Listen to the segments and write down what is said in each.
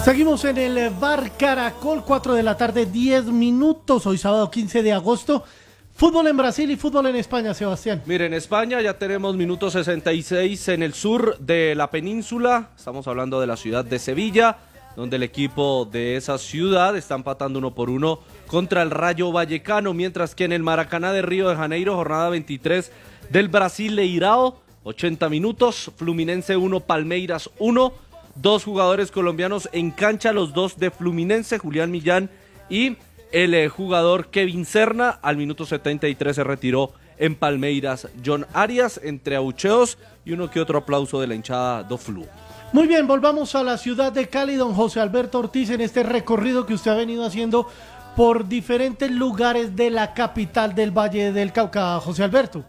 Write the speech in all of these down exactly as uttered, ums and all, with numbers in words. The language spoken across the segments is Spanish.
Seguimos en el Bar Caracol, cuatro de la tarde, diez minutos, hoy sábado quince de agosto. Fútbol en Brasil y fútbol en España, Sebastián. Mire, en España ya tenemos minuto sesenta y seis en el sur de la península. Estamos hablando de la ciudad de Sevilla, donde el equipo de esa ciudad está empatando uno por uno contra el Rayo Vallecano, mientras que en el Maracaná de Río de Janeiro, jornada veintitrés del Brasileirao, ochenta minutos, Fluminense uno, Palmeiras uno. Dos jugadores colombianos en cancha, los dos de Fluminense, Julián Millán y el eh, jugador Kevin Serna. Al minuto setenta y tres se retiró en Palmeiras John Arias, entre abucheos y uno que otro aplauso de la hinchada do Flu. Muy bien, volvamos a la ciudad de Cali, don José Alberto Ortiz, en este recorrido que usted ha venido haciendo por diferentes lugares de la capital del Valle del Cauca. José Alberto.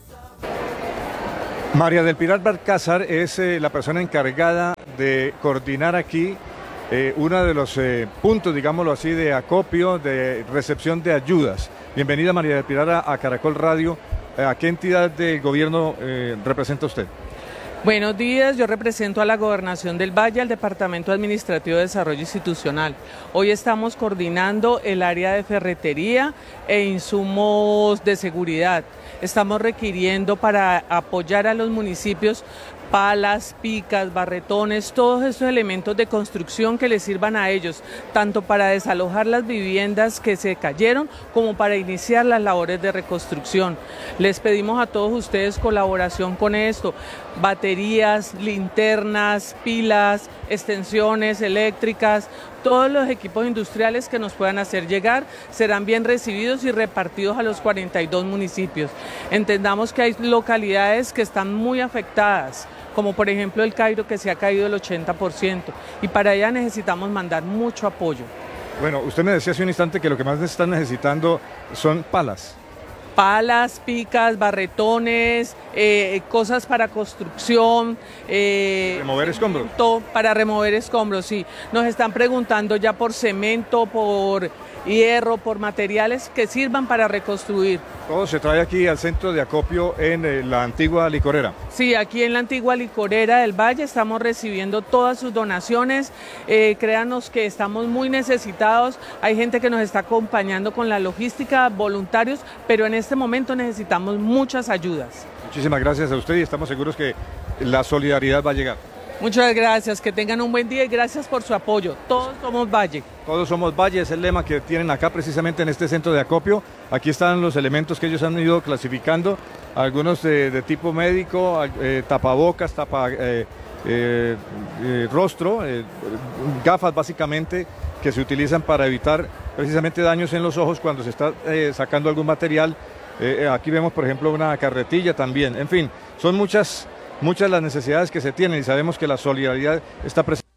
María del Pilar Balcázar es eh, la persona encargada de coordinar aquí eh, uno de los eh, puntos, digámoslo así, de acopio, de recepción de ayudas. Bienvenida, María del Pilar, a, a Caracol Radio. ¿A qué entidad del gobierno eh, representa usted? Buenos días, yo represento a la Gobernación del Valle, al Departamento Administrativo de Desarrollo Institucional. Hoy estamos coordinando el área de ferretería e insumos de seguridad. Estamos requiriendo para apoyar a los municipios palas, picas, barretones, todos estos elementos de construcción que les sirvan a ellos, tanto para desalojar las viviendas que se cayeron como para iniciar las labores de reconstrucción. Les pedimos a todos ustedes colaboración con esto, baterías, linternas, pilas, extensiones eléctricas, todos los equipos industriales que nos puedan hacer llegar serán bien recibidos y repartidos a los cuarenta y dos municipios. Entendamos que hay localidades que están muy afectadas, como por ejemplo el Cairo, que se ha caído el ochenta por ciento, y para allá necesitamos mandar mucho apoyo. Bueno, usted me decía hace un instante que lo que más están necesitando son palas. Palas, picas, barretones, eh, cosas para construcción. Eh, ¿Remover escombros? Para remover escombros, sí. Nos están preguntando ya por cemento, por hierro, por materiales que sirvan para reconstruir. Todo se trae aquí al centro de acopio en eh, la antigua licorera. Sí, aquí en la antigua licorera del Valle estamos recibiendo todas sus donaciones. Eh, créanos que estamos muy necesitados. Hay gente que nos está acompañando con la logística, voluntarios, pero en este momento necesitamos muchas ayudas. Muchísimas gracias a usted y estamos seguros que la solidaridad va a llegar. Muchas gracias, que tengan un buen día y gracias por su apoyo. Todos somos Valle. Todos somos Valle, es el lema que tienen acá precisamente en este centro de acopio. Aquí están los elementos que ellos han ido clasificando, algunos de, de tipo médico, eh, tapabocas, tapa eh, eh, eh, rostro, eh, gafas básicamente que se utilizan para evitar precisamente daños en los ojos cuando se está eh, sacando algún material. Eh, aquí vemos por ejemplo una carretilla también, en fin, son muchas... Muchas las necesidades que se tienen y sabemos que la solidaridad está presente.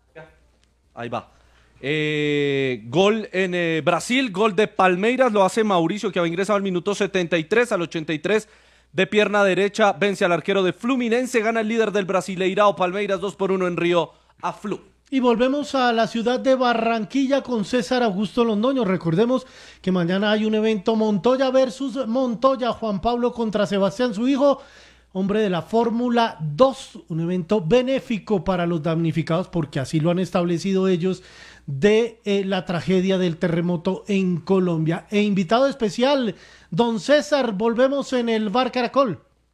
Ahí va. Eh, gol en eh, Brasil, gol de Palmeiras, lo hace Mauricio, que había ingresado al minuto setenta y tres, al ochenta y tres de pierna derecha, vence al arquero de Fluminense, gana el líder del Brasileirao, Palmeiras dos por uno en Río a Flu. Y volvemos a la ciudad de Barranquilla con César Augusto Londoño. Recordemos que mañana hay un evento Montoya versus Montoya, Juan Pablo contra Sebastián, su hijo, hombre de la Fórmula dos, un evento benéfico para los damnificados, porque así lo han establecido ellos, de eh, la tragedia del terremoto en Colombia. E invitado especial, don César, volvemos en el Bar Caracol.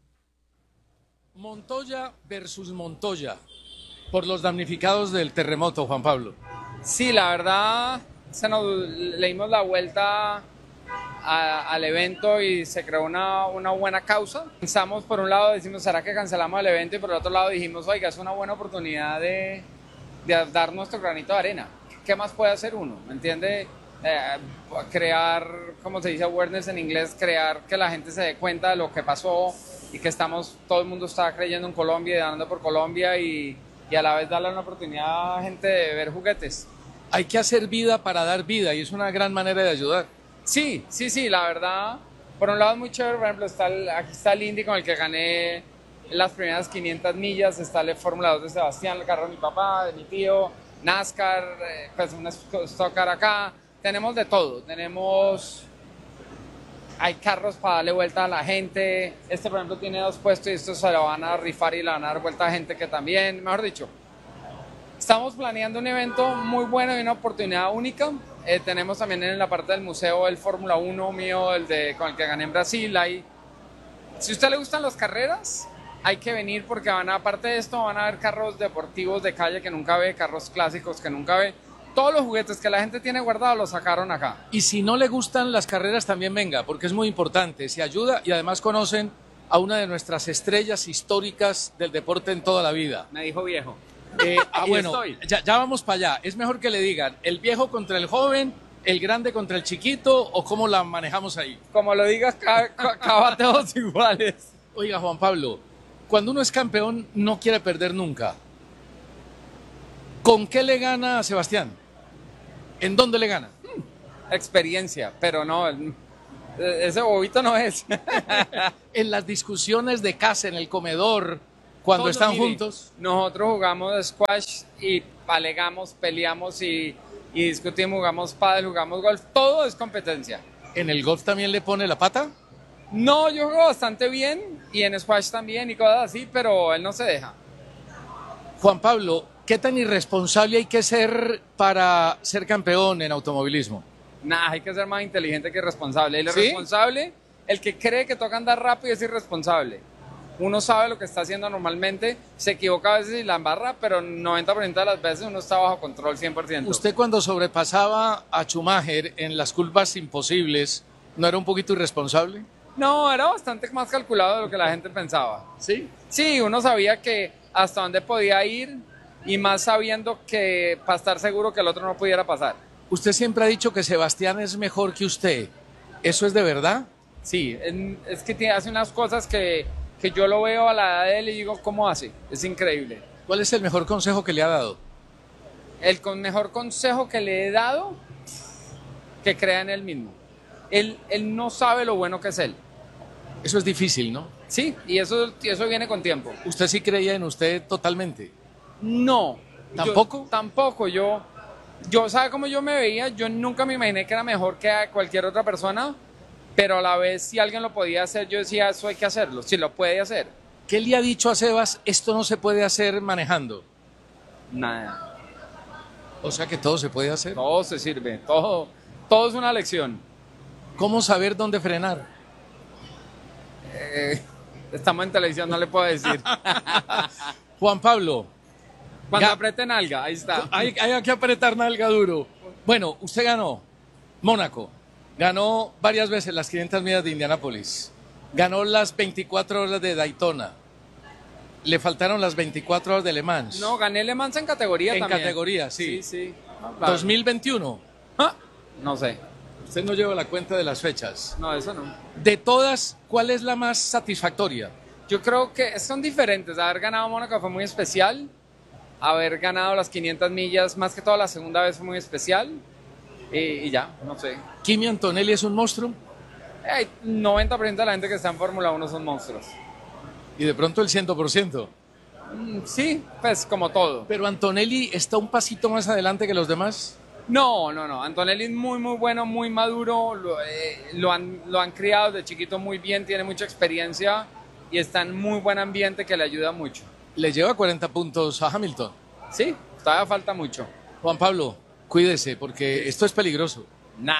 Montoya versus Montoya, por los damnificados del terremoto, Juan Pablo. Sí, la verdad, se nos, le dimos la vuelta A, al evento y se creó una, una buena causa. Pensamos, por un lado decimos, ¿será que cancelamos el evento? Y por el otro lado dijimos, oiga, es una buena oportunidad de, de dar nuestro granito de arena. ¿Qué más puede hacer uno? ¿Me entiende? Eh, crear, como se dice awareness en inglés, crear que la gente se dé cuenta de lo que pasó y que estamos, todo el mundo está creyendo en Colombia y dando por Colombia y, y a la vez darle una oportunidad a gente de ver juguetes. Hay que hacer vida para dar vida y es una gran manera de ayudar. Sí, sí, sí, la verdad, por un lado es muy chévere, por ejemplo, está el, aquí está el Indy con el que gané las primeras quinientas millas, está el Fórmula dos de Sebastián, el carro de mi papá, de mi tío, NASCAR, eh, pues un stock car acá, tenemos de todo, tenemos, hay carros para darle vuelta a la gente, este por ejemplo tiene dos puestos y estos se lo van a rifar y le van a dar vuelta a gente que también, mejor dicho, Estamos planeando un evento muy bueno y una oportunidad única. Eh, tenemos también en la parte del museo el Fórmula uno mío, el de, con el que gané en Brasil. Hay, si a usted le gustan las carreras, hay que venir porque van a, aparte de esto, van a ver carros deportivos de calle que nunca ve, carros clásicos que nunca ve. Todos los juguetes que la gente tiene guardados los sacaron acá. Y si no le gustan las carreras, también venga, porque es muy importante. Se ayuda y además conocen a una de nuestras estrellas históricas del deporte en toda la vida. Me dijo viejo. Eh, ah, Ahí bueno, estoy. ya, ya vamos para allá. Es mejor que le digan el viejo contra el joven, el grande contra el chiquito, o cómo la manejamos ahí. Como lo digas, acaba todos iguales. Oiga, Juan Pablo, cuando uno es campeón no quiere perder nunca. ¿Con qué le gana a Sebastián? ¿En dónde le gana? Experiencia, pero no, ese bobito no es. En las discusiones de casa, en el comedor, cuando Todo, están mire, juntos. Nosotros jugamos squash y alegamos, peleamos y, y discutimos, jugamos pádel, jugamos golf, todo es competencia. ¿En el golf también le pone la pata? No, yo juego bastante bien y en squash también y cosas así, pero él no se deja. Juan Pablo, ¿qué tan irresponsable hay que ser para ser campeón en automovilismo? Nada, hay que ser más inteligente que responsable. El ¿Sí? irresponsable, el que cree que toca andar rápido es irresponsable. Uno sabe lo que está haciendo normalmente, se equivoca a veces y la embarra, pero noventa por ciento de las veces uno está bajo control cien por ciento. Usted cuando sobrepasaba a Schumacher en las curvas imposibles, ¿no era un poquito irresponsable? No, era bastante más calculado de lo que la gente pensaba. ¿Sí? Sí, uno sabía que hasta dónde podía ir y más sabiendo que para estar seguro que el otro no pudiera pasar. Usted siempre ha dicho que Sebastián es mejor que usted. ¿Eso es de verdad? Sí, en- es que tiene, hace unas cosas que, que yo lo veo a la edad de él y digo, ¿cómo hace? Es increíble. ¿Cuál es el mejor consejo que le ha dado? El con mejor consejo que le he dado, que crea en él mismo. Él, él no sabe lo bueno que es él. Eso es difícil, ¿no? Sí, y eso, y eso viene con tiempo. ¿Usted sí creía en usted totalmente? No. ¿Tampoco? Yo, tampoco. Yo, yo, ¿sabe cómo yo me veía? Yo nunca me imaginé que era mejor que cualquier otra persona, pero a la vez si alguien lo podía hacer, yo decía, eso hay que hacerlo, si lo puede hacer. ¿Qué le ha dicho a Sebas? Esto no se puede hacer manejando. Nada. O sea que todo se puede hacer. Todo se sirve, todo, todo es una lección. ¿Cómo saber dónde frenar? Eh, estamos en televisión, no le puedo decir. Juan Pablo, Cuando Ga- aprieten alga, ahí está. hay, hay que apretar nalga duro. Bueno, usted ganó Mónaco, ganó varias veces las quinientas millas de Indianápolis, ganó las veinticuatro horas de Daytona, le faltaron las veinticuatro horas de Le Mans. No, gané Le Mans en categoría En también. categoría, sí. Sí, sí. No, claro. dos mil veintiuno, Ah, No sé. usted no lleva la cuenta de las fechas. No, eso no. De todas, ¿cuál es la más satisfactoria? Yo creo que son diferentes. Haber ganado Mónaco fue muy especial. Haber ganado las quinientas millas, más que todo la segunda vez, fue muy especial. Y, y ya, no sé. ¿Kimi Antonelli es un monstruo? Hay noventa por ciento de la gente que está en Fórmula uno son monstruos. Y de pronto el cien por ciento. Mm, Sí, pues como todo. Pero Antonelli está un pasito más adelante que los demás. No, no, no. Antonelli es muy, muy bueno, muy maduro. Lo, eh, lo han, lo han criado de chiquito muy bien, tiene mucha experiencia y está en muy buen ambiente que le ayuda mucho. Le lleva cuarenta puntos a Hamilton. Sí, todavía falta mucho. Juan Pablo, cuídese porque esto es peligroso. Nah.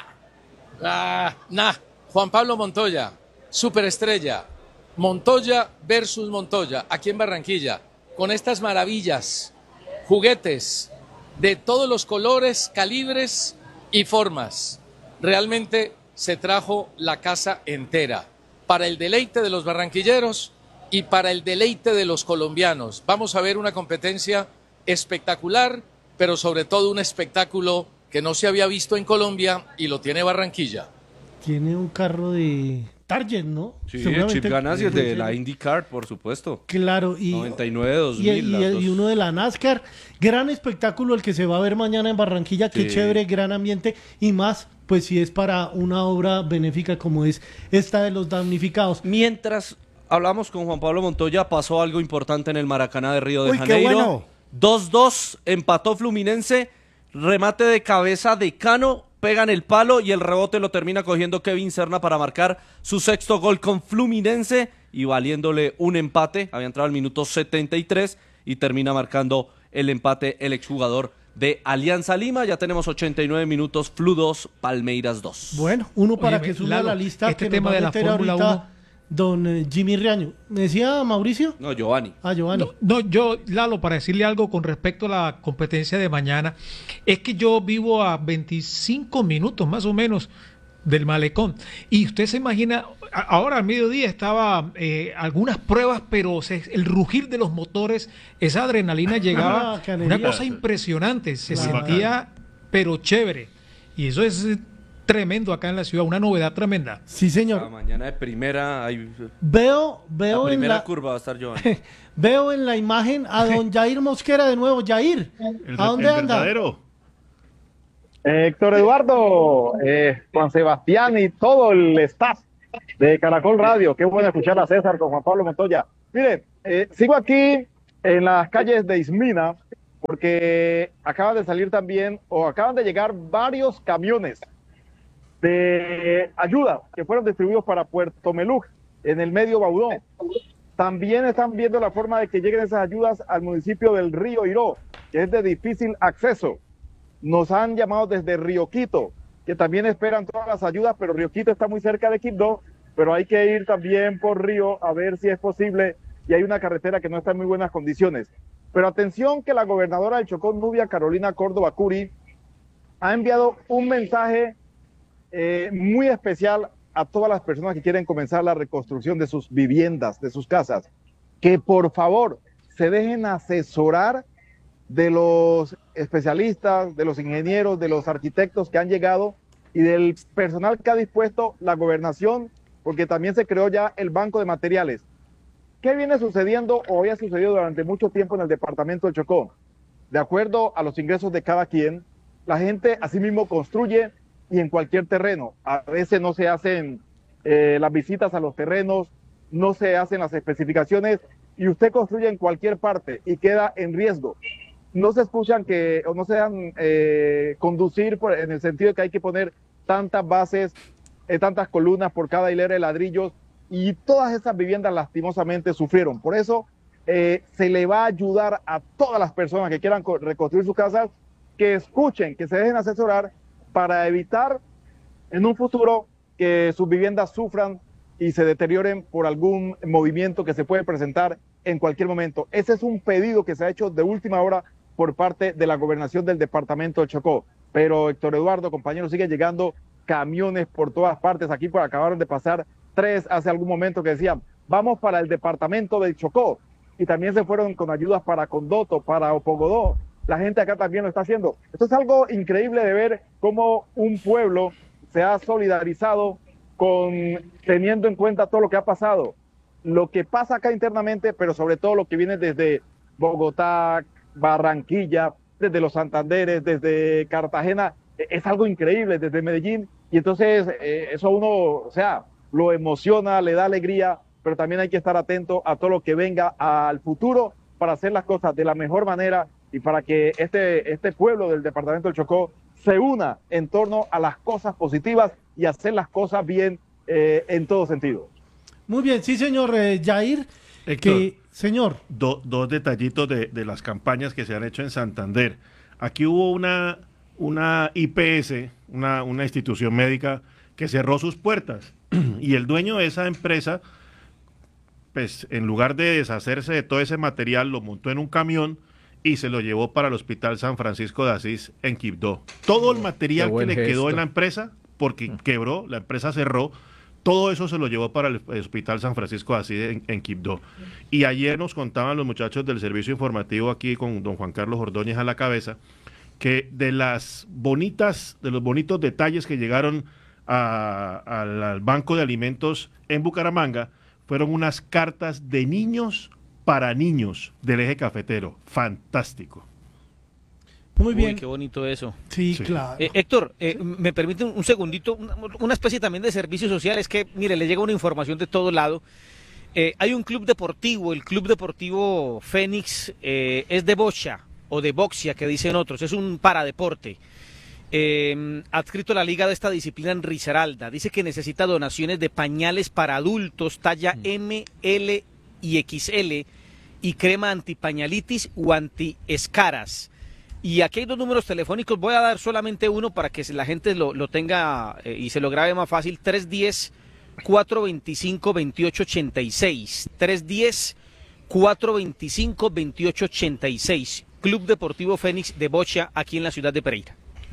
Ah, nah. Juan Pablo Montoya, superestrella. Montoya versus Montoya, aquí en Barranquilla, con estas maravillas, juguetes de todos los colores, calibres y formas. Realmente se trajo la casa entera para el deleite de los barranquilleros y para el deleite de los colombianos. Vamos a ver una competencia espectacular, pero sobre todo un espectáculo que no se había visto en Colombia y lo tiene Barranquilla. Tiene un carro de Target, ¿no? Sí, Seguramente- Chip Ganassi, el de la IndyCar, por supuesto. Claro, y, noventa y nueve, dos y, mil. y- las dos. y uno de la NASCAR. Gran espectáculo el que se va a ver mañana en Barranquilla. Qué Sí. chévere, gran ambiente. Y más, pues si es para una obra benéfica como es esta de los damnificados. Mientras hablamos con Juan Pablo Montoya, pasó algo importante en el Maracaná de Río de Uy, qué Janeiro. bueno. dos dos, empató Fluminense, remate de cabeza de Cano, pegan el palo y el rebote lo termina cogiendo Kevin Serna para marcar su sexto gol con Fluminense y valiéndole un empate. Había entrado al minuto setenta y tres y termina marcando el empate el exjugador de Alianza Lima. Ya tenemos ochenta y nueve minutos, Flu dos, Palmeiras dos. Bueno, uno para Oye, que sume Lalo, a la lista este que tema nos va a de la meter Fórmula ahorita uno. don eh, Jimmy Riaño. ¿Me decía Mauricio? No, Giovanni. Ah, Giovanni. No, no, yo, Lalo, para decirle algo con respecto a la competencia de mañana, es que yo vivo a veinticinco minutos más o menos del malecón. Y usted se imagina, a- ahora al mediodía estaba eh, algunas pruebas, pero se- el rugir de los motores, esa adrenalina llegaba, Ah, canería. una cosa impresionante, se Claro. sentía, pero chévere. Y eso es eh, tremendo acá en la ciudad, una novedad tremenda. Sí, La señor. mañana de primera, hay, Veo, la veo en primera la, curva va a estar Giovanni. veo en la imagen a don Jair Mosquera de nuevo. Jair, El, ¿a dónde el anda? verdadero. Héctor Eduardo, eh, Juan Sebastián y todo el staff de Caracol Radio. Qué bueno escuchar a César con Juan Pablo Montoya. Mire, eh, sigo aquí en las calles de Ismina porque acaban de salir también o acaban de llegar varios camiones de ayuda que fueron distribuidos para Puerto Meluc en el medio Baudón. También están viendo la forma de que lleguen esas ayudas al municipio del Río Iró, que es de difícil acceso. Nos han llamado desde Río Quito, que también esperan todas las ayudas, pero Río Quito está muy cerca de Quibdó, pero hay que ir también por Río a ver si es posible, y hay una carretera que no está en muy buenas condiciones. Pero atención que la gobernadora del Chocó, Nubia Carolina Córdoba Curi, ha enviado un mensaje eh, muy especial a todas las personas que quieren comenzar la reconstrucción de sus viviendas, de sus casas, que por favor se dejen asesorar de los especialistas, de los ingenieros, de los arquitectos que han llegado y del personal que ha dispuesto la gobernación, porque también se creó ya el banco de materiales. ¿Qué viene sucediendo o había sucedido durante mucho tiempo en el departamento del Chocó? De acuerdo a los ingresos de cada quien, la gente asimismo construye y en cualquier terreno. A veces no se hacen eh, las visitas a los terrenos, no se hacen las especificaciones y usted construye en cualquier parte y queda en riesgo. No se escuchan que, o no se dejan eh, conducir por, en el sentido de que hay que poner tantas bases, eh, tantas columnas por cada hilera de ladrillos, y todas esas viviendas lastimosamente sufrieron. Por eso eh, se le va a ayudar a todas las personas que quieran reconstruir sus casas, que escuchen, que se dejen asesorar para evitar en un futuro que sus viviendas sufran y se deterioren por algún movimiento que se puede presentar en cualquier momento. Ese es un pedido que se ha hecho de última hora por parte de la gobernación del departamento de Chocó. Pero Héctor Eduardo, compañeros, siguen llegando camiones por todas partes. Aquí por acabaron de pasar tres hace algún momento que decían, vamos para el departamento del Chocó. Y también se fueron con ayudas para Condoto, para Opogodó. La gente acá también lo está haciendo. Esto es algo increíble de ver cómo un pueblo se ha solidarizado con teniendo en cuenta todo lo que ha pasado. Lo que pasa acá internamente, pero sobre todo lo que viene desde Bogotá, Barranquilla, desde los Santanderes, desde Cartagena, es algo increíble, desde Medellín, y entonces eh, eso a uno, o sea, lo emociona, le da alegría, pero también hay que estar atento a todo lo que venga al futuro para hacer las cosas de la mejor manera y para que este, este pueblo del departamento del Chocó se una en torno a las cosas positivas y hacer las cosas bien eh, en todo sentido. Muy bien, sí, señor eh, Jair. Héctor, Que, señor. do- dos detallitos de, de las campañas que se han hecho en Santander. Aquí hubo una, una I P S, una, una institución médica que cerró sus puertas y el dueño de esa empresa, pues en lugar de deshacerse de todo ese material, lo montó en un camión y se lo llevó para el Hospital San Francisco de Asís en Quibdó. Todo el material que le quedó en la empresa, porque quebró, la empresa cerró, todo eso se lo llevó para el Hospital San Francisco de Asís en, en Quibdó. Y ayer nos contaban los muchachos del servicio informativo aquí con don Juan Carlos Ordóñez a la cabeza, que de las bonitas, de los bonitos detalles que llegaron a, a, al Banco de Alimentos en Bucaramanga, fueron unas cartas de niños para niños del eje cafetero. Fantástico. Muy Uy, bien. qué bonito eso. Sí, Sí. claro. Eh, Héctor, eh, me permite un, un segundito, una, una especie también de servicio social. Es que, mire, le llega una información de todo lado. Eh, hay un club deportivo, el Club Deportivo Fénix, eh, es de bocha o de boxia, que dicen otros, es un paradeporte. Eh, adscrito a la liga de esta disciplina en Risaralda. Dice que necesita donaciones de pañales para adultos, talla M, L y X L, y crema antipañalitis o antiescaras. Y aquí hay dos números telefónicos, voy a dar solamente uno para que la gente lo, lo tenga eh, y se lo grabe más fácil, tres uno cero, cuatro dos cinco, dos ocho ocho seis, tres uno cero, cuatro dos cinco, dos ocho ocho seis, Club Deportivo Fénix de Bocha, aquí en la ciudad de Pereira.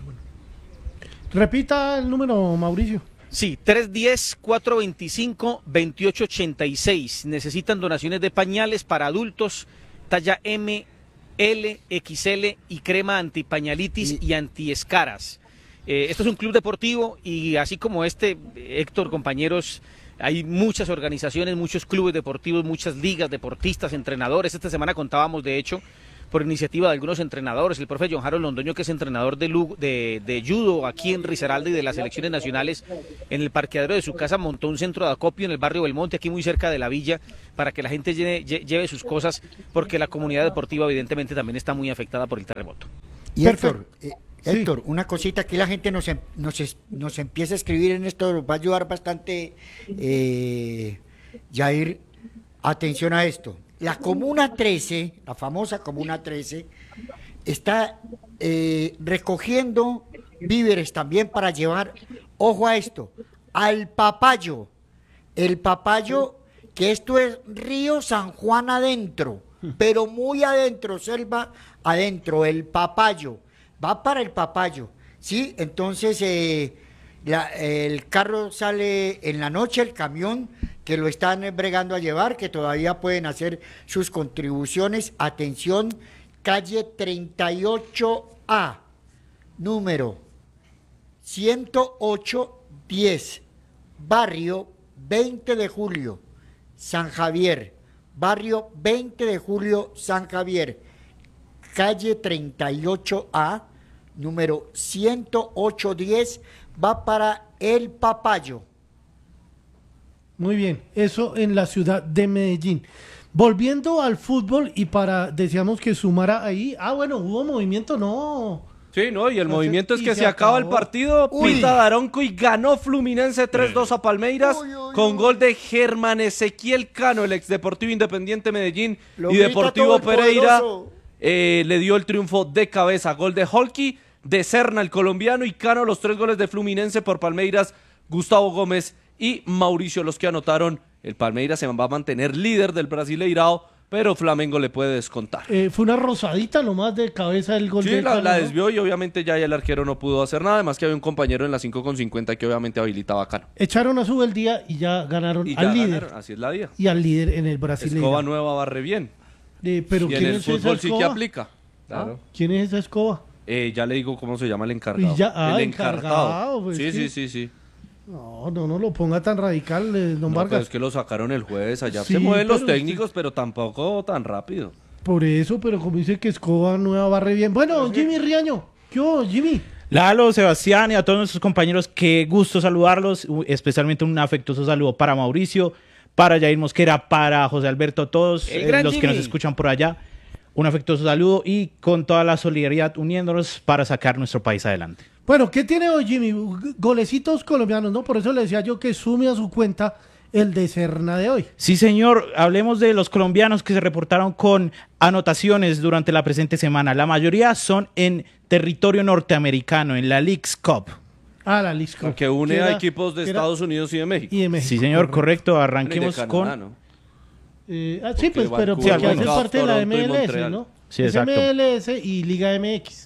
Repita el número, Mauricio. Sí, tres uno cero, cuatro dos cinco, dos ocho ocho seis. Necesitan donaciones de pañales para adultos, talla M, L, X L y crema antipañalitis y, y antiescaras. Eh, esto es un club deportivo y así como este, Héctor, compañeros, hay muchas organizaciones, muchos clubes deportivos, muchas ligas, deportistas, entrenadores. Esta semana contábamos, de hecho, por iniciativa de algunos entrenadores, el profe John Harold Londoño, que es entrenador de, de, de judo aquí en Risaralda y de las selecciones nacionales, en el parqueadero de su casa montó un centro de acopio en el barrio Belmonte, aquí muy cerca de la villa, para que la gente lleve, lleve sus cosas, porque la comunidad deportiva evidentemente también está muy afectada por el terremoto. Y Héctor, eh, Héctor, sí. Una cosita, aquí la gente nos, nos, nos empieza a escribir en esto, nos va a ayudar bastante, eh, Jair, atención a esto. La Comuna trece, la famosa Comuna trece, está eh, recogiendo víveres también para llevar, ojo a esto, al Papayo. El Papayo, que esto es Río San Juan adentro, pero muy adentro, selva adentro, el Papayo. Va para el Papayo, ¿sí? Entonces eh, la, el carro sale en la noche, el camión, que lo están bregando a llevar, que todavía pueden hacer sus contribuciones. Atención, calle treinta y ocho A, número ciento ocho diez, barrio veinte de julio, San Javier, barrio veinte de julio, San Javier, calle treinta y ocho A, número ciento ocho diez, va para el Papayo. Muy bien, eso en la ciudad de Medellín. Volviendo al fútbol y para, decíamos que sumara ahí, ah bueno, hubo movimiento, no. Sí, no, y el Entonces, movimiento es y que se se acaba acabó. el partido, Uy. Pita Daronco y ganó Fluminense tres dos a Palmeiras Uy, uy, con uy. gol de Germán Ezequiel Cano, el ex Deportivo Independiente Medellín Lo y grita Deportivo todo el Pereira. poderoso. Eh, le dio el triunfo de cabeza, gol de Holky, de Serna el colombiano y Cano, los tres goles de Fluminense por Palmeiras, Gustavo Gómez y Mauricio los que anotaron. El Palmeiras se va a mantener líder del Brasileirao, pero Flamengo le puede descontar. Eh, fue una rosadita nomás de cabeza el gol Sí, de la, Cano, la ¿no? desvió y obviamente ya el arquero no pudo hacer nada, además que había un compañero en la cinco con cincuenta que obviamente habilitaba a Cano. Echaron a su el día y ya ganaron Y al ya líder. ganaron, así es la vida. Y al líder en el Brasileirao. Escoba nueva barre bien. Eh, pero Y en ¿quién el es esa fútbol sí que escoba? aplica. Claro. ¿Quién es esa escoba? Eh, ya le digo cómo se llama el encargado. Y ya- ah, el encargado, pues sí, sí. sí, sí, sí. No, no, no lo ponga tan radical, eh, don No, Vargas. pues es que lo sacaron el jueves, allá Sí, se mueven los pero técnicos, pero tampoco tan rápido. Por eso, pero como dice que escoba nueva barre bien. Bueno, Jimmy Riaño. ¿Qué hubo, Jimmy? Lalo, Sebastián y a todos nuestros compañeros, qué gusto saludarlos, u- especialmente un afectuoso saludo para Mauricio, para Jair Mosquera, para José Alberto, todos El eh, gran los que nos Jimmy. escuchan por allá. Un afectuoso saludo y con toda la solidaridad uniéndonos para sacar nuestro país adelante. Bueno, ¿qué tiene hoy, Jimmy? Golecitos colombianos, ¿no? Por eso le decía yo que sume a su cuenta el de Serna de hoy. Sí, señor, hablemos de los colombianos que se reportaron con anotaciones durante la presente semana. La mayoría son en territorio norteamericano, en la Leagues Cup. Ah, la Lisco. Que une a equipos de Estados Unidos y de México. Y de México. Sí, señor, correcto. Arranquemos Y de Canadá, con... ¿no? Eh, ah, sí, Porque pues, pero Vancouver, porque hace algunos. parte de la Toronto y M L S, Montreal. ¿no? Sí, Es exacto. M L S y Liga M X.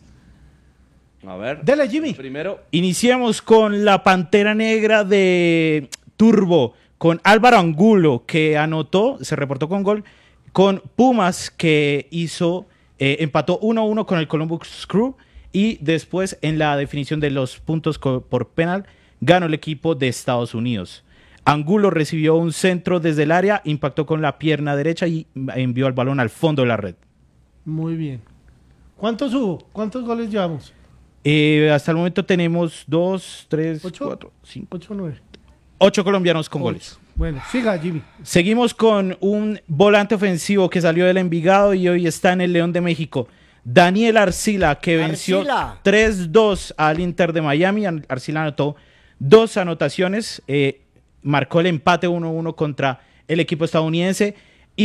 A ver. Dele, Jimmy. Primero, Iniciamos con la Pantera Negra de Turbo, con Álvaro Angulo, que anotó, se reportó con gol, con Pumas, que hizo, eh, empató uno a uno con el Columbus Crew, y después en la definición de los puntos co- por penal, ganó el equipo de Estados Unidos. Angulo recibió un centro desde el área, impactó con la pierna derecha y envió el balón al fondo de la red. Muy bien. ¿Cuántos hubo? ¿Cuántos goles llevamos? Eh, hasta el momento tenemos dos, tres, ¿Ocho? cuatro, cinco, ¿Ocho o nueve? ocho colombianos con goles. Bueno, siga, Jimmy. Seguimos con un volante ofensivo que salió del Envigado y hoy está en el León de México. Daniel Arcila, que venció Arcila. tres dos al Inter de Miami. Ar- Arcila anotó dos anotaciones, eh, marcó el empate uno uno contra el equipo estadounidense y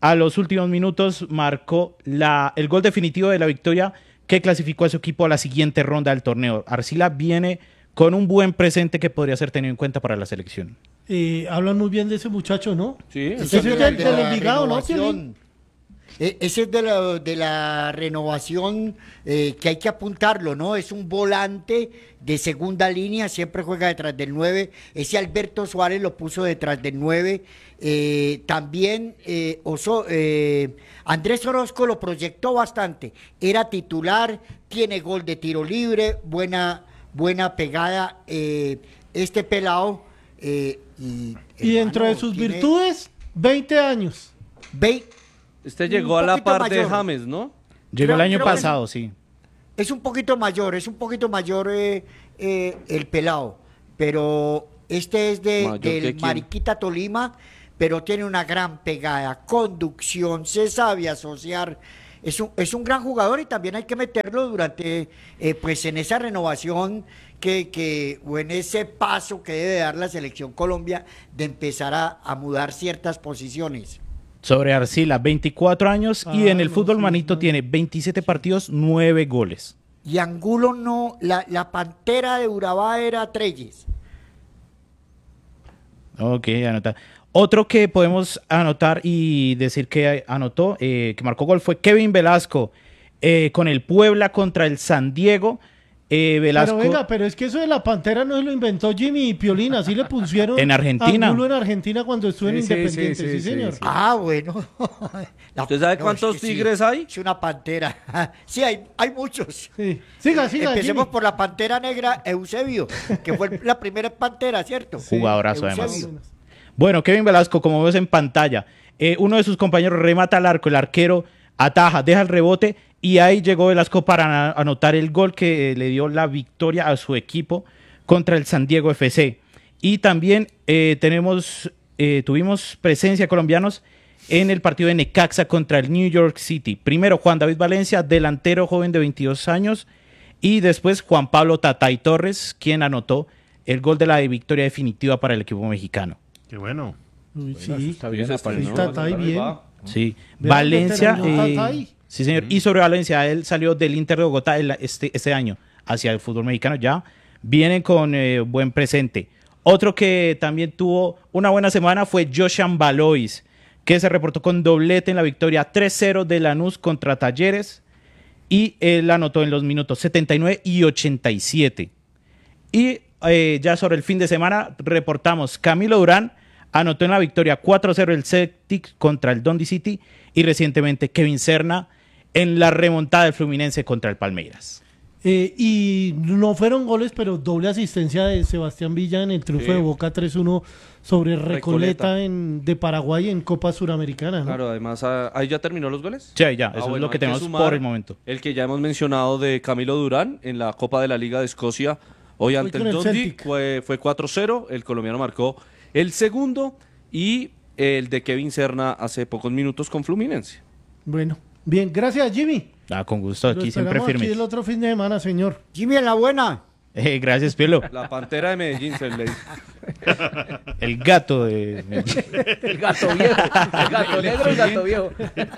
a los últimos minutos marcó la, el gol definitivo de la victoria que clasificó a su equipo a la siguiente ronda del torneo. Arcila viene con un buen presente que podría ser tenido en cuenta para la selección. Eh, hablan muy bien de ese muchacho, ¿no? Sí. Ese es del, del Envigado, ¿no, renovación. Piolín? Eh, Ese es de la, de la renovación eh, que hay que apuntarlo, ¿no? Es un volante de segunda línea, siempre juega detrás del nueve. Ese Alberto Suárez lo puso detrás del nueve. Eh, también eh, Oso, eh, Andrés Orozco lo proyectó bastante. Era titular, tiene gol de tiro libre, buena, buena pegada. Eh, este pelado. Eh, y, y dentro de sus tiene virtudes, veinte años. Ve, Este llegó un a la poquito par de mayor. James, ¿no? Llegó Creo- el año creo que pasado, sí. Es un poquito mayor, es un poquito mayor eh, eh, el pelado, pero este es de, Mayor que del quién. Mariquita Tolima, pero tiene una gran pegada, conducción, se sabe asociar. Es un, es un gran jugador y también hay que meterlo durante, eh, pues en esa renovación que, que, o en ese paso que debe dar la selección Colombia de empezar a, a mudar ciertas posiciones. Sobre Arcila, veinticuatro años y Ah, en el no, fútbol sí, manito no. tiene veintisiete partidos, nueve goles. Y Angulo no, la, la pantera de Urabá era Treyes. Ok, anota. Otro que podemos anotar y decir que anotó, eh, que marcó gol fue Kevin Velasco eh, con el Puebla contra el San Diego. Eh, Velasco Pero venga, pero es que eso de la Pantera no se lo inventó Jimmy y Piolín, así le pusieron En Argentina. Angulo en Argentina cuando estuvo en Sí, sí, Independiente, sí, sí, sí, señor. sí. Ah, bueno. La- ¿Usted sabe no, cuántos es que sí, tigres hay? Es una pantera. Sí, hay, hay muchos. Sí. Siga, siga, Empecemos Jimmy. por la pantera negra Eusebio, que fue la primera pantera, ¿cierto? Jugadorazo, Eusebio. además. Bueno, Kevin Velasco, como ves en pantalla, eh, uno de sus compañeros remata al arco, el arquero ataja, deja el rebote y ahí llegó Velasco para ana- anotar el gol que eh, le dio la victoria a su equipo contra el San Diego F C. Y también eh, tenemos, eh, tuvimos presencia colombianos en el partido de Necaxa contra el New York City. Primero Juan David Valencia, delantero joven de veintidós años, y después Juan Pablo Tatay Torres, quien anotó el gol de la victoria definitiva para el equipo mexicano. Qué bueno. Uy, sí. Está bien, Ese apa- está Sí, está ahí bien. Sí, Vean, Valencia. terminó eh, Tatay. sí, señor. Y sobre Valencia, él salió del Inter de Bogotá el- este, este año hacia el fútbol mexicano. Ya vienen con eh, buen presente. Otro que también tuvo una buena semana fue Joshan Valois, que se reportó con doblete en la victoria tres cero de Lanús contra Talleres. Y él anotó en los minutos setenta y nueve y ochenta y siete. Y eh, ya sobre el fin de semana reportamos Camilo Durán anotó en la victoria cuatro cero el Celtic contra el Dundee City y recientemente Kevin Serna en la remontada del Fluminense contra el Palmeiras. Eh, y no fueron goles, pero doble asistencia de Sebastián Villa en el triunfo Sí. de Boca tres uno sobre Recoleta, Recoleta. en, de Paraguay en Copa Suramericana, ¿no? Claro, además, ah, ¿ahí ya terminó los goles? Sí, ya, Ah, eso es bueno, lo que hay tenemos sumar por el momento. El que ya hemos mencionado de Camilo Durán en la Copa de la Liga de Escocia, hoy ante con el el Dundee, Celtic. fue, fue cuatro cero, el colombiano marcó el segundo y el de Kevin Serna hace pocos minutos con Fluminense. Bueno, bien, gracias Jimmy. Ah, con gusto, Lo aquí siempre esperamos firme. aquí el otro fin de semana, señor. Jimmy en la buena. Eh, gracias, Pielo. La Pantera de Medellín se le dice. El gato de... El gato viejo. El gato negro, el gato viejo.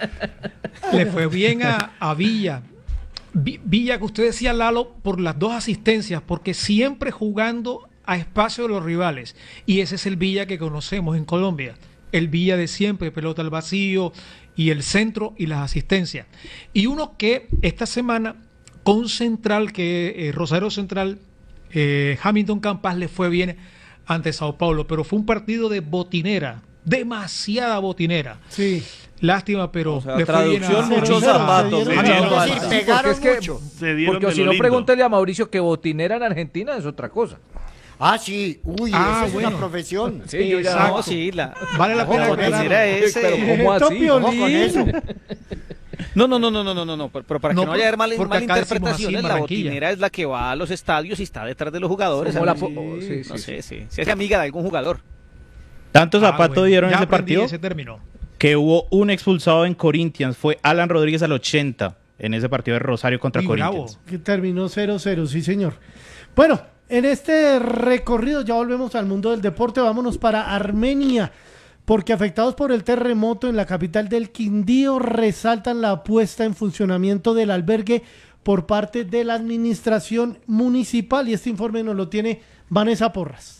Le fue bien a, a Villa. Vi- Villa, que usted decía, Lalo, por las dos asistencias, porque siempre jugando a espacio de los rivales. Y ese es el Villa que conocemos en Colombia. El Villa de siempre, pelota al vacío y el centro y las asistencias. Y uno que esta semana con Central, que eh, Rosario Central, eh, Hamilton Campas le fue bien ante Sao Paulo, pero fue un partido de botinera, demasiada botinera. Sí. Lástima, pero O sea, le fue bien traducción, a- muchos Se dieron- zapatos. se me dieron- dio Sí, falta. pegaron Porque es que- mucho. Se dieron Porque de si lo no, lindo. pregúntele a Mauricio que botinera en Argentina es otra cosa. Ah, sí. Uy, Ah, esa es bueno. una profesión. Sí, yo ya- Exacto. No, sí, la... Vale la pena Ojo, aclararlo. botinera es, Pero eh, ¿cómo Esto, así? Piolín. Ojo con eso. No, no, no, no, no, no, no, no, pero pero para No, que no haya mal, porque acá decimos así en malinterpretaciones, la Barranquilla. botinera es la que va a los estadios y está detrás de los jugadores. Como la ¿sabes? po- oh, sí, No sí, sé, sí. Se hace amiga de algún jugador. Tantos Ah, zapatos bueno, dieron ya ese aprendí partido ese término. que hubo un expulsado en Corinthians. Fue Alan Rodríguez al ochenta en ese partido de Rosario contra Uy, bravo. Corinthians. Que terminó cero cero, sí señor. Bueno, en este recorrido ya volvemos al mundo del deporte, vámonos para Armenia, porque afectados por el terremoto en la capital del Quindío resaltan la puesta en funcionamiento del albergue por parte de la administración municipal, y este informe nos lo tiene Vanessa Porras.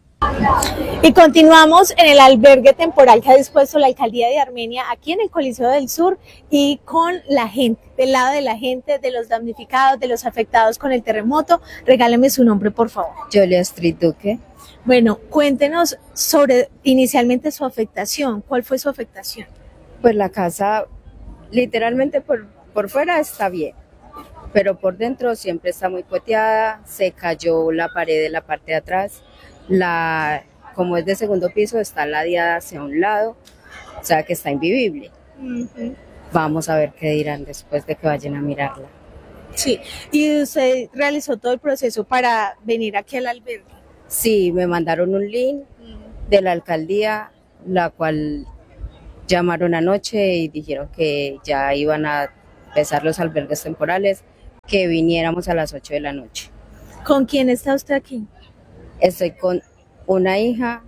Y continuamos en el albergue temporal que ha dispuesto la alcaldía de Armenia aquí en el Coliseo del Sur y con la gente, del lado de la gente, de los damnificados, de los afectados con el terremoto. Regáleme su nombre, por favor. Julia Street Duque. Bueno, cuéntenos sobre inicialmente su afectación. ¿Cuál fue su afectación? Pues la casa literalmente por, por fuera está bien, pero por dentro siempre está muy cueteada, se cayó la pared de la parte de atrás. La, como es de segundo piso, está ladeada hacia un lado, o sea que está invivible. Uh-huh. Vamos a ver qué dirán después de que vayan a mirarla. Sí, ¿y usted realizó todo el proceso para venir aquí al albergue? Sí, me mandaron un link uh-huh. de la alcaldía, la cual llamaron anoche y dijeron que ya iban a empezar los albergues temporales, que viniéramos a las ocho de la noche. ¿Con quién está usted aquí? Estoy con una hija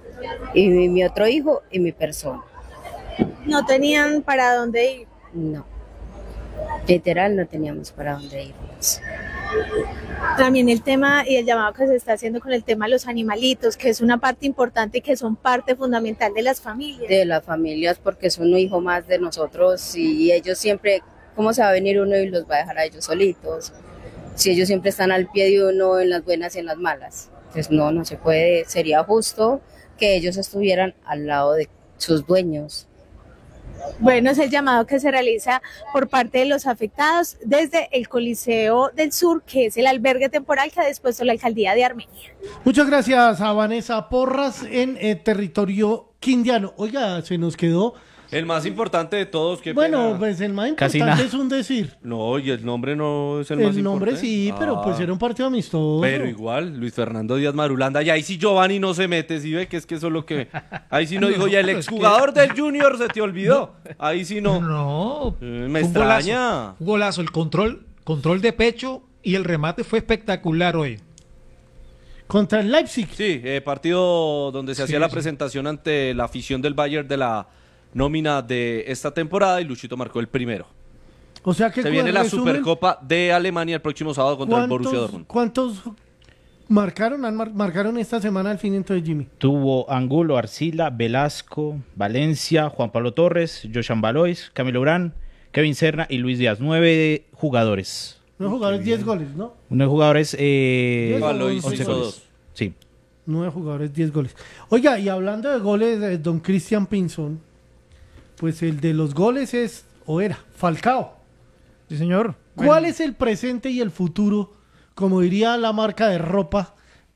y mi, mi otro hijo y mi persona. ¿No tenían para dónde ir? No, literal no teníamos para dónde irnos. También el tema y el llamado que se está haciendo con el tema de los animalitos, que es una parte importante y que son parte fundamental de las familias. De las familias, porque es un hijo más de nosotros y ellos siempre, ¿cómo se va a venir uno y los va a dejar a ellos solitos? Si ellos siempre están al pie de uno en las buenas y en las malas. Pues no, no se puede, sería justo que ellos estuvieran al lado de sus dueños. Bueno, es el llamado que se realiza por parte de los afectados desde el Coliseo del Sur, que es el albergue temporal que ha dispuesto la alcaldía de Armenia. Muchas gracias a Vanessa Porras en eh, territorio quindiano. Oiga, se nos quedó... El más importante de todos, qué Bueno, pena. pues el más importante es un decir. No, y el nombre no es el, El más nombre importante. sí, pero Ah. pues era un partido amistoso. Pero igual, Luis Fernando Díaz Marulanda, y ahí sí Giovanni no se mete, ¿sí ve? Que es que eso es lo que... Ahí sí no dijo, ya el exjugador del Junior se te olvidó. Ahí sí no. No. Eh, me Un extraña. golazo, un golazo, el control, control de pecho y el remate fue espectacular hoy. Contra el Leipzig. Sí, eh, partido donde se Sí, hacía la sí. presentación ante la afición del Bayern de la nómina de esta temporada y Luchito marcó el primero. O sea que Se viene la resumen, Supercopa de Alemania el próximo sábado contra el Borussia Dortmund. ¿Cuántos marcaron, han mar- marcaron esta semana al fin entonces, Jimmy? Tuvo Angulo, Arcila, Velasco, Valencia, Juan Pablo Torres, Joshan Valois, Camilo Urán, Kevin Serna y Luis Díaz. Nueve jugadores. Nueve jugadores, diez goles, ¿no? Nueve jugadores, eh, Diez Valois once hizo goles. dos. Sí. Nueve jugadores, diez goles. Oiga, y hablando de goles de don Christian Pinzón, pues el de los goles es, o era, Falcao. Sí, señor. ¿Cuál Bueno. es el presente y el futuro? Como diría la marca de ropa.